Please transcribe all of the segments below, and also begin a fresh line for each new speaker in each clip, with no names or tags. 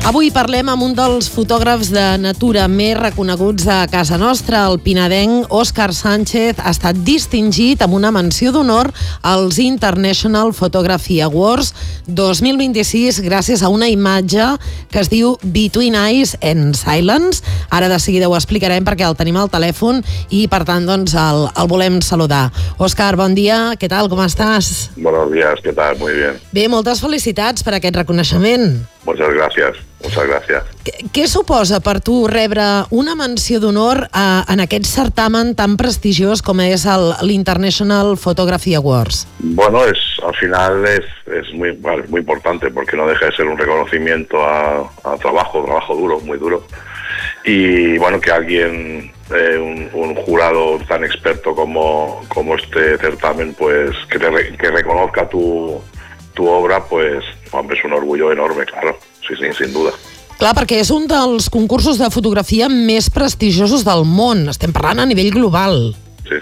Avui parlem amb un dels fotògrafs de natura més reconeguts de casa nostra, el pinadenc Òscar Sánchez. Ha estat distingit amb una menció d'honor als International Photography Awards 2026 gràcies a una imatge que es diu Between Ice and Silence. Ara de seguida ho explicarem perquè el tenim al telèfon i per tant doncs el volem saludar. Òscar, bon dia, què tal, com estàs?
Buenos días, ¿qué tal? Muy bien.
Bé, moltes felicitats per aquest reconeixement.
Muchas gracias.
Què suposa per tu rebre una menció d'honor en aquest certamen tan prestigiós com és l'International Photography Awards?
Bueno, al final es muy importante porque no deja de ser un reconocimiento a trabajo duro, muy duro. Y bueno, que alguien, un jurado tan experto como este certamen, pues que reconozca tu obra, pues hombre, es un orgullo enorme, claro, sí, sin duda.
Clar, perquè és un dels concursos de fotografia més prestigiosos del món. Estem parlant a nivell global.
Sí.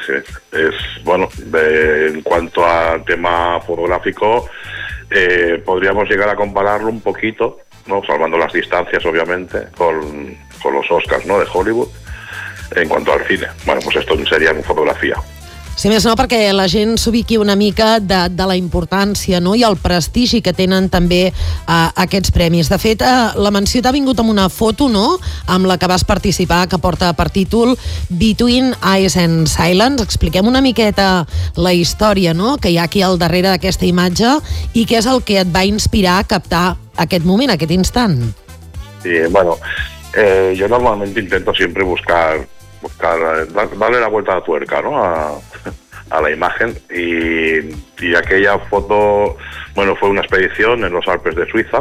En cuanto al tema fotográfico, podríamos llegar a compararlo un poquito, ¿no? Salvando las distancias, obviamente, con los Oscars, ¿no? De Hollywood, en cuanto al cine. Bueno, pues esto sería en fotografía.
Si més no, perquè la gent s'ubiqui una mica de la importància, no? I el prestigi que tenen també aquests premis. De fet, la menció t'ha vingut amb una foto, no?, amb la que vas participar, que porta per títol Between Ice and Silence. Expliquem una miqueta la història, no?, que hi ha aquí al darrere d'aquesta imatge i què és el que et va inspirar a captar aquest moment, aquest instant.
Sí, bueno, yo normalmente intento siempre buscar darle la vuelta a la tuerca, ¿no? A la imagen y aquella foto, bueno, fue una expedición en los Alpes de Suiza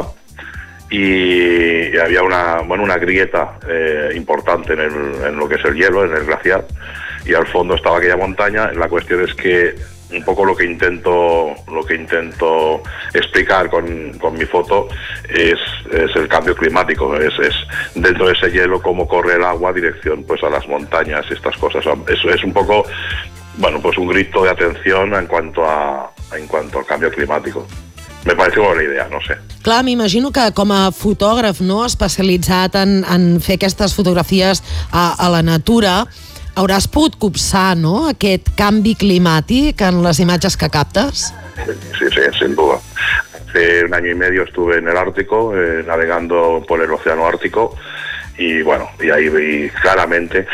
y había una grieta importante en lo que es el hielo, en el glaciar, y al fondo estaba aquella montaña. La cuestión es que un poco lo que intento explicar con mi foto es el cambio climático, es dentro de ese hielo cómo corre el agua dirección pues a las montañas y estas cosas. Eso es un poco, bueno, pues un grito de atención en cuanto al cambio climático. Me parece una bona idea, no sé.
Clar, m'imagino que com a fotògraf, no, especialitzat en fer aquestes fotografies a la natura, hauràs pogut copsar, no?, aquest canvi climàtic en les imatges que captes?
Sí, sin duda. Hace 1 año y medio estuve en el Ártico, navegando por el Océano Ártico, y bueno, y ahí vi claramente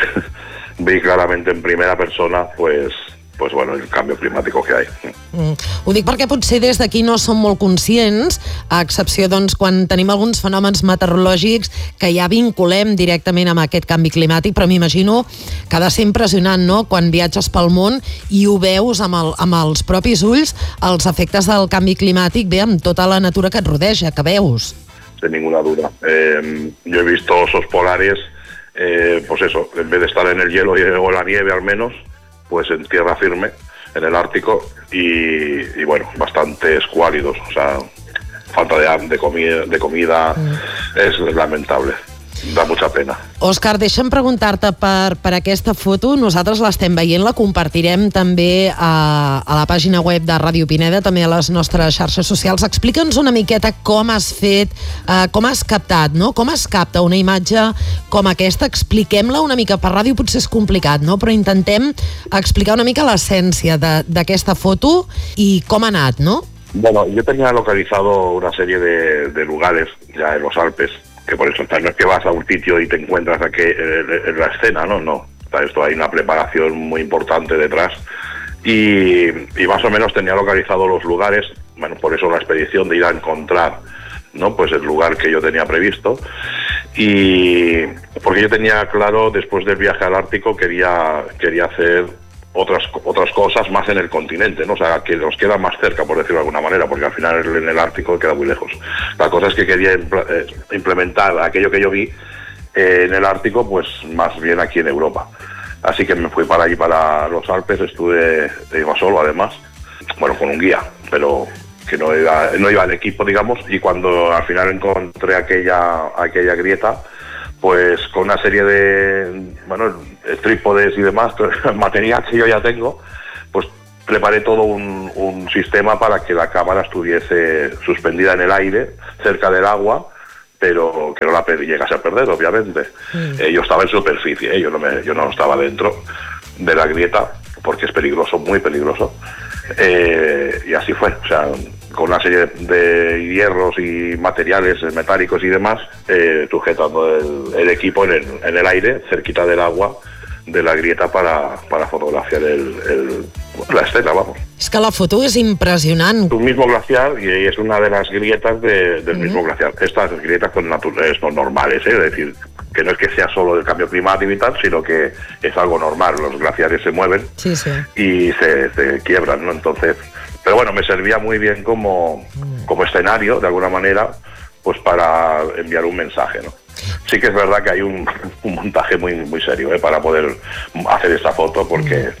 en primera persona, pues bueno, el canvi climàtic que hi ha.
Ho dic perquè potser des d'aquí no som molt conscients, a excepció doncs quan tenim alguns fenòmens meteorològics que ja vinculem directament amb aquest canvi climàtic, però m'imagino que ha de ser impressionant, no?, quan viatges pel món i ho veus amb els propis ulls, els efectes del canvi climàtic, bé, amb tota la natura que et rodeja, que veus.
Sin ninguna duda. Yo he visto osos polares, pues eso, en vez de estar en el hielo o la nieve al menos, pues en tierra firme, en el Ártico, y bueno, bastante escuálidos, o sea, falta de comida, es lamentable. Da mucha pena.
Òscar, deixa'm preguntar-te per aquesta foto. Nosaltres l'estem veient, la compartirem també a la pàgina web de Ràdio Pineda, també a les nostres xarxes socials. Explica'ns una miqueta com has fet, com has captat, no? Com es capta una imatge com aquesta? Expliquem-la una mica. Per ràdio potser és complicat, no? Però intentem explicar una mica l'essència d'aquesta foto i com ha anat, no?
Bueno, yo tenía localizado una serie de lugares ya en los Alpes, que por eso no es que vas a un sitio y te encuentras aquí en la escena, no. Esto hay una preparación muy importante detrás y más o menos tenía localizado los lugares. Bueno, por eso la expedición de ir a encontrar, ¿no?, pues el lugar que yo tenía previsto, y porque yo tenía claro, después del viaje al Ártico quería hacer otras cosas más en el continente, ¿no? O sea, que nos queda más cerca, por decirlo de alguna manera, porque al final en el Ártico queda muy lejos. La cosa es que quería implementar aquello que yo vi en el Ártico, pues más bien aquí en Europa. Así que me fui para allí, para los Alpes, iba solo además, bueno, con un guía, pero que no iba en equipo, digamos, y cuando al final encontré aquella grieta, pues con una serie de, bueno, trípodes y demás, material que yo ya tengo, pues preparé todo un sistema para que la cámara estuviese suspendida en el aire, cerca del agua, pero que no la llegase a perder, obviamente. Yo estaba en superficie, yo no estaba dentro de la grieta, porque es peligroso, muy peligroso. Y así fue, o sea, con una serie de hierros y materiales metálicos y demás, sujetando el equipo en el aire, cerquita del agua de la grieta para fotografiar la escena, vamos.
És que la foto és impressionant.
Un mismo glaciar y es una de las grietas del mismo glaciar. Estas grietas son normales, es decir, que no es que sea solo del cambio climático y tal, sino que es algo normal. Los glaciares se mueven y se quiebran, ¿no? Entonces, pero bueno, me servía muy bien como escenario, de alguna manera, pues para enviar un mensaje, ¿no? Sí que es verdad que hay un montaje muy, muy serio para poder hacer esta foto, porque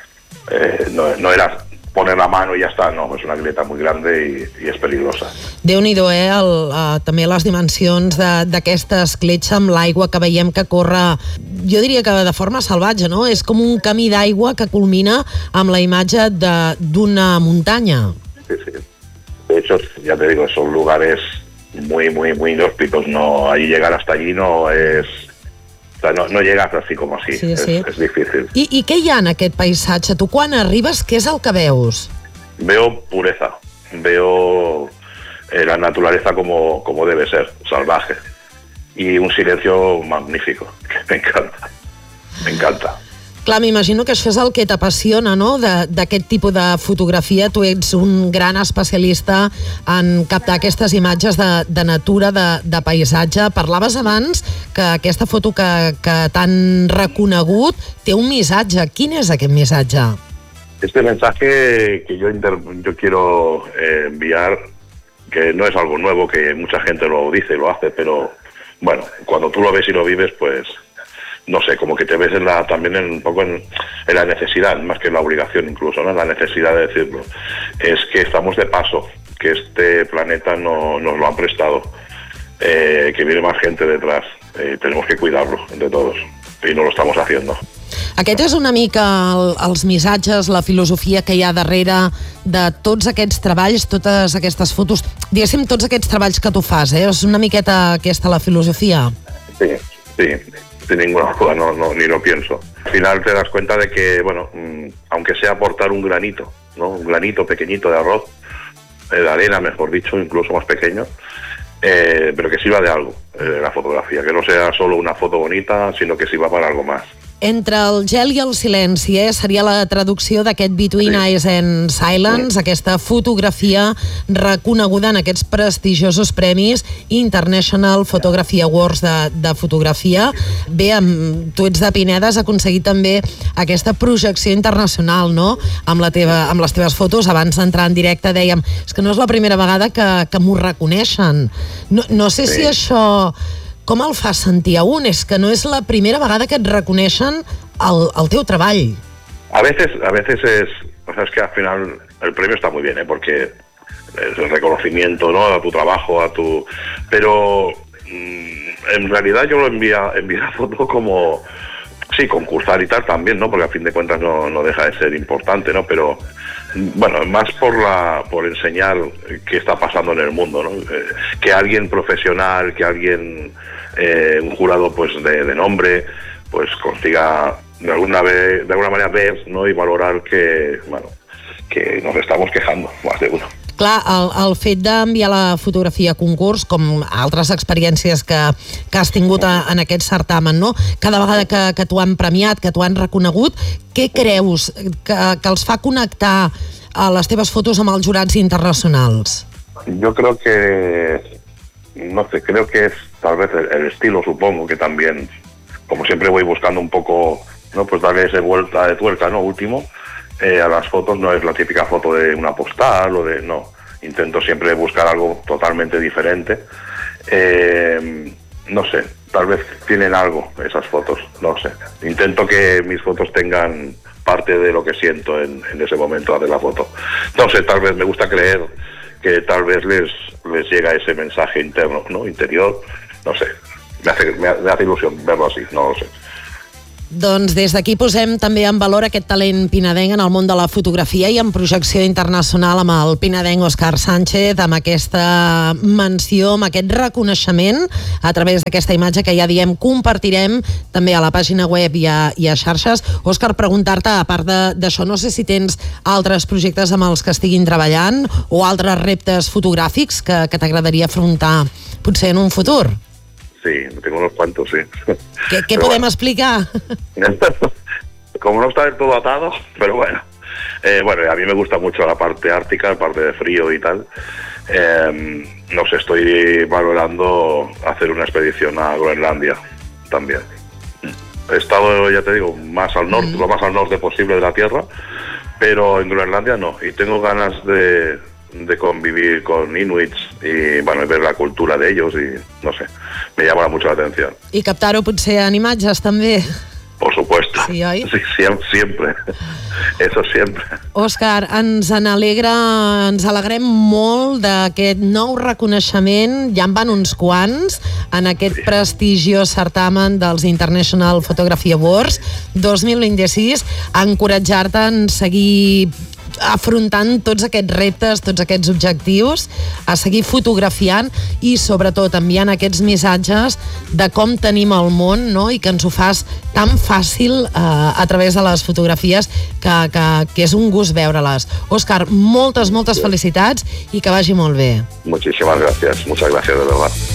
no era poner la mano i ja està, no, és una grieta molt grande i és peligrosa.
Déu-n'hi-do, també les dimensions d'aquesta escletxa amb l'aigua que veiem que corre, jo diria que de forma salvatge, no? És com un camí d'aigua que culmina amb la imatge d'una muntanya.
Sí, sí. De hecho, ya te digo, son lugares muy, muy, muy inhóspitos, no, ahí llegar hasta allí no es... O sea, no llegas así como así, sí, sí. Es difícil.
I què hi ha en aquest paisatge? Tu quan arribes, què és el que veus?
Veo pureza, veo la naturaleza como debe ser, salvaje, y un silencio magnífico, que me encanta, me encanta.
Clar, m'imagino que això és el que t'apassiona, no?, d'aquest tipus de fotografia. Tu ets un gran especialista en captar aquestes imatges de natura, de paisatge. Parlaves abans que aquesta foto que t'han reconegut té un missatge. Quin és aquest missatge?
Este mensaje que yo quiero enviar, que no es algo nuevo, que mucha gente lo dice y lo hace, pero bueno, cuando tú lo ves y lo vives, pues... no sé, como que te ves también un poco en la necesidad, más que en la obligación incluso, ¿no? En la necesidad de decirlo. Es que estamos de paso, que este planeta nos lo han prestado, que viene más gente detrás, tenemos que cuidarlo entre todos, y no lo estamos haciendo.
Aquest és una mica els missatges, la filosofia que hi ha darrere de tots aquests treballs, totes aquestes fotos, diguéssim, tots aquests treballs que tu fas, és una miqueta aquesta la filosofia?
Sí, sí. Sin ninguna duda, ni lo pienso. Al final te das cuenta de que, bueno, aunque sea aportar un granito, ¿no? Un granito pequeñito de arroz, de arena, mejor dicho, incluso más pequeño, pero que sirva de algo la fotografía, que no sea solo una foto bonita, sino que sirva para algo más.
Entre el gel i el silenci, seria la traducció d'aquest Between Ice and Silence, aquesta fotografia reconeguda en aquests prestigiosos premis International Photography Awards de fotografia. Bé, tu ets de Pineda, has aconseguit també aquesta projecció internacional, no?, amb les teves fotos. Abans d'entrar en directe dèiem, és que no és la primera vegada que m'ho reconeixen. No sé si això... Com el fa sentir a un? És que no és la primera vegada que et reconeixen el teu treball.
A veces es... O sea, es que al final el premio está muy bien, porque es el reconocimiento, ¿no?, a tu trabajo, Pero en realidad yo lo envié la foto como... Sí, concursar y tal también, ¿no?, porque a fin de cuentas no deja de ser importante, ¿no?, pero... Bueno, más por enseñar qué está pasando en el mundo, ¿no? Que alguien profesional, que alguien, un jurado pues de nombre, pues consiga de alguna manera ver, ¿no?, y valorar que, bueno, que nos estamos quejando, más de uno.
Clar, el fet d'enviar la fotografia a concurs, com altres experiències que has tingut en aquest certamen, no?, cada vegada que t'ho han premiat, que t'ho han reconegut, què creus que els fa connectar a les teves fotos amb els jurats internacionals?
Yo creo que, no sé, creo que es tal vez el estilo, supongo, que también, como siempre voy buscando un poco, ¿no?, pues darle esa vuelta de tuerca, ¿no?, último, a las fotos. No es la típica foto de una postal no, intento siempre buscar algo totalmente diferente. No sé, tal vez tienen algo esas fotos, no sé. Intento que mis fotos tengan parte de lo que siento en ese momento de la foto. No sé, tal vez me gusta creer que tal vez les llega ese mensaje interno, ¿no?, interior, no sé. Me hace ilusión verlo así, no lo sé.
Doncs des d'aquí posem també en valor aquest talent pinadenc en el món de la fotografia i en projecció internacional amb el pinadenc Òscar Sánchez, amb aquesta menció, amb aquest reconeixement a través d'aquesta imatge que ja diem compartirem també a la pàgina web i a xarxes. Òscar, preguntar-te, a part d'això, no sé si tens altres projectes amb els que estiguin treballant o altres reptes fotogràfics que t'agradaria afrontar potser en un futur.
Sí, tengo unos cuantos, sí.
¿Qué podemos explicar?
Como no está del todo atado, pero bueno. Bueno, a mí me gusta mucho la parte ártica, la parte de frío y tal. No sé, estoy valorando hacer una expedición a Groenlandia también. He estado, ya te digo, más al norte, lo más al norte posible de la Tierra, pero en Groenlandia no. Y tengo ganas de convivir con inuits y bueno, ver la cultura de ellos y no sé, me llama mucho la atención.
I captar-ho potser en imatges també.
Por supuesto.
Sí, oi?
Sí, siempre. Eso siempre.
Òscar, ens alegrem molt d'aquest nou reconeixement, ja en van uns quants, en aquest prestigiós certamen dels International Photography Awards 2026, encoratjar-te en seguir afrontant tots aquests reptes, tots aquests objectius, a seguir fotografiant i sobretot enviant aquests missatges de com tenim el món, no? I que ens ho fas tan fàcil a través de les fotografies que és un gust veure-les. Òscar, moltes felicitats i que vagi molt bé.
Muchísimas gracias, muchas gracias de verdad.